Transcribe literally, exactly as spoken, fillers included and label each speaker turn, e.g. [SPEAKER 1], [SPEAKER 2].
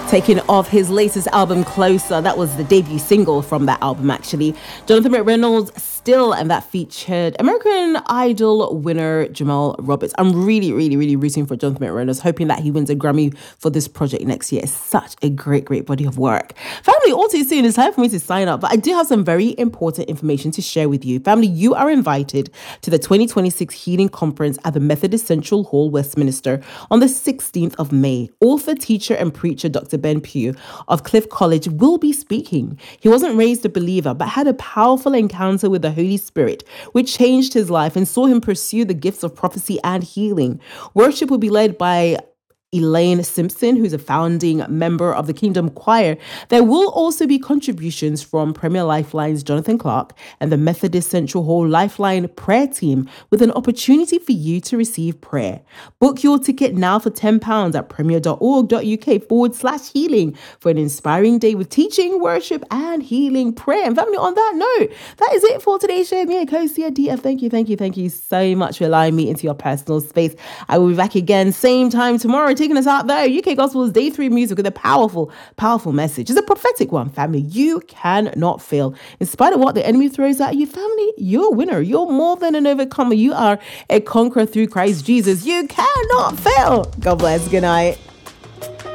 [SPEAKER 1] Taking off his latest album, Closer. That was the debut single from that album, actually. Jonathan McReynolds, Still, and that featured American Idol winner Jamal Roberts. I'm really, really, really rooting for Jonathan McReynolds, hoping that he wins a Grammy for this project next year. It's such a great, great body of work. Family, all too soon. It's time for me to sign up, but I do have some very important information to share with you. Family, you are invited to the twenty twenty-six Healing Conference at the Methodist Central Hall, Westminster, on the sixteenth of May. Author, teacher, and preacher Doctor Ben Pugh of Cliff College will be speaking. He wasn't raised a believer, but had a powerful encounter with the Holy Spirit, which changed his life and saw him pursue the gifts of prophecy and healing. Worship will be led by Elaine Simpson, who's a founding member of the Kingdom Choir. There will also be contributions from Premier Lifeline's Jonathan Clark and the Methodist Central Hall Lifeline prayer team, with an opportunity for you to receive prayer. Book your ticket now for ten pounds at premier.org.uk forward slash healing for an inspiring day with teaching, worship, and healing prayer. And family, on that note, that is it for today's show. Me and Kosia D F, thank you, thank you, thank you so much for allowing me into your personal space. I will be back again, same time tomorrow, taking us out there. U K Gospel's Day three music with a powerful, powerful message. It's a prophetic one, family. You cannot fail. In spite of what the enemy throws at you, family, you're a winner. You're more than an overcomer. You are a conqueror through Christ Jesus. You cannot fail. God bless. Good night.